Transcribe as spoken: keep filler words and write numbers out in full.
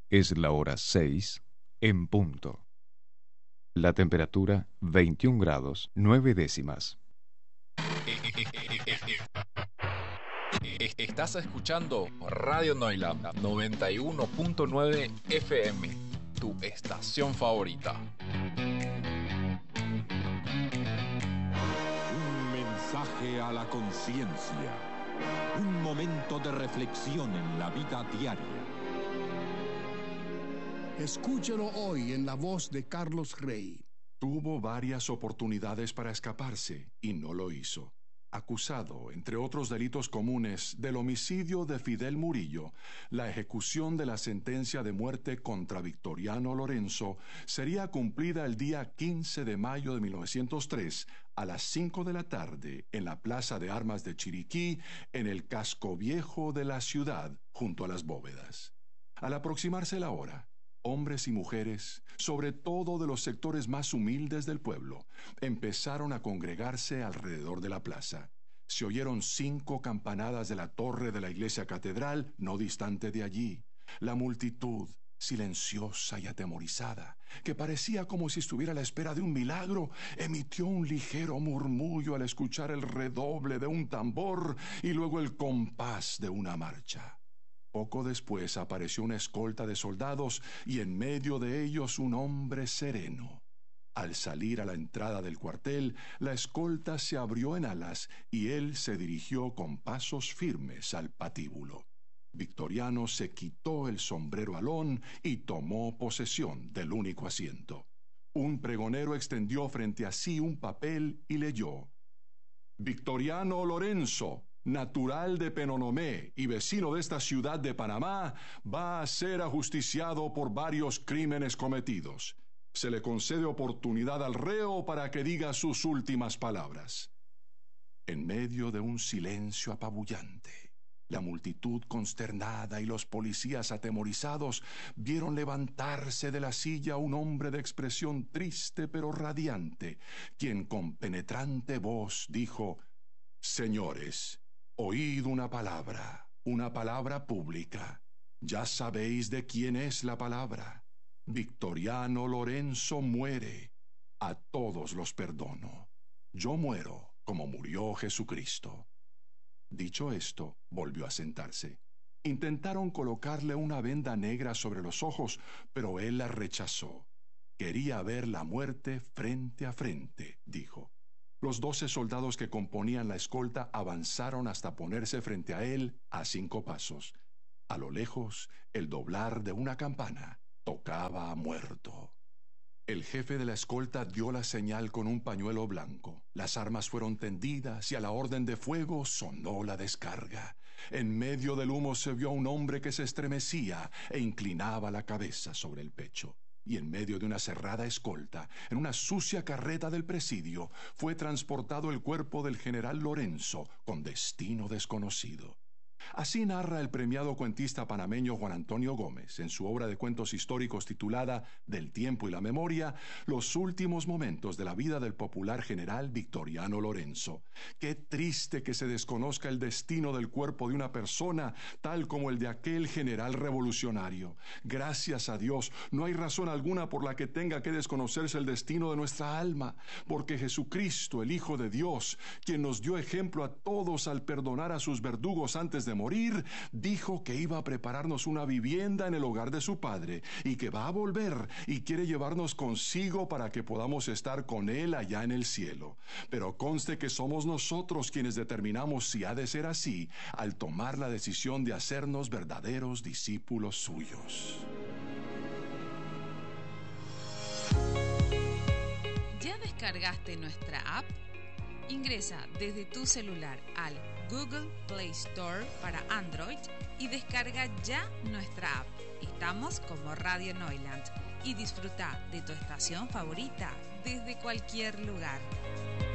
Es la hora seis en punto. La temperatura veintiún grados nueve décimas. Estás escuchando Radio Noiland noventa y uno punto nueve F M, tu estación favorita. Un mensaje a la conciencia, un momento de reflexión en la vida diaria. Escúchelo hoy en la voz de Carlos Rey. Tuvo varias oportunidades para escaparse y no lo hizo. Acusado, entre otros delitos comunes, del homicidio de Fidel Murillo, la ejecución de la sentencia de muerte contra Victoriano Lorenzo sería cumplida el día quince de mayo de mil novecientos tres a las cinco de la tarde en la Plaza de Armas de Chiriquí, en el casco viejo de la ciudad, junto a las bóvedas. Al aproximarse la hora, hombres y mujeres, sobre todo de los sectores más humildes del pueblo, empezaron a congregarse alrededor de la plaza. Se oyeron cinco campanadas de la torre de la iglesia catedral, no distante de allí. La multitud, silenciosa y atemorizada, que parecía como si estuviera a la espera de un milagro, emitió un ligero murmullo al escuchar el redoble de un tambor y luego el compás de una marcha. Poco después apareció una escolta de soldados y en medio de ellos un hombre sereno. Al salir a la entrada del cuartel, la escolta se abrió en alas y él se dirigió con pasos firmes al patíbulo. Victoriano se quitó el sombrero alón y tomó posesión del único asiento. Un pregonero extendió frente a sí un papel y leyó: Victoriano Lorenzo, natural de Penonomé y vecino de esta ciudad de Panamá, va a ser ajusticiado por varios crímenes cometidos. Se le concede oportunidad al reo para que diga sus últimas palabras. En medio de un silencio apabullante, la multitud consternada y los policías atemorizados vieron levantarse de la silla un hombre de expresión triste pero radiante, quien con penetrante voz dijo: Señores, oíd una palabra, una palabra pública. Ya sabéis de quién es la palabra. Victoriano Lorenzo muere. A todos los perdono. Yo muero como murió Jesucristo. Dicho esto, volvió a sentarse. Intentaron colocarle una venda negra sobre los ojos, pero él la rechazó. Quería ver la muerte frente a frente, dijo. Los doce soldados que componían la escolta avanzaron hasta ponerse frente a él a cinco pasos. A lo lejos, el doblar de una campana tocaba a muerto. El jefe de la escolta dio la señal con un pañuelo blanco. Las armas fueron tendidas y a la orden de fuego sonó la descarga. En medio del humo se vio a un hombre que se estremecía e inclinaba la cabeza sobre el pecho. Y en medio de una cerrada escolta, en una sucia carreta del presidio, fue transportado el cuerpo del general Lorenzo con destino desconocido. Así narra el premiado cuentista panameño Juan Antonio Gómez, en su obra de cuentos históricos titulada Del tiempo y la memoria, los últimos momentos de la vida del popular general Victoriano Lorenzo. Qué triste que se desconozca el destino del cuerpo de una persona tal como el de aquel general revolucionario. Gracias a Dios, no hay razón alguna por la que tenga que desconocerse el destino de nuestra alma, porque Jesucristo, el Hijo de Dios, quien nos dio ejemplo a todos al perdonar a sus verdugos antes de morir, dijo que iba a prepararnos una vivienda en el hogar de su Padre y que va a volver y quiere llevarnos consigo para que podamos estar con Él allá en el cielo. Pero conste que somos nosotros quienes determinamos si ha de ser así al tomar la decisión de hacernos verdaderos discípulos suyos. ¿Ya descargaste nuestra app? Ingresa desde tu celular al Google Play Store para Android y descarga ya nuestra app. Estamos como Radio Noiland y disfruta de tu estación favorita desde cualquier lugar.